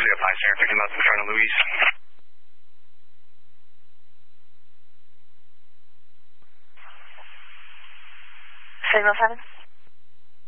up high, Sarah, picking up in front of Louise. Signal 7.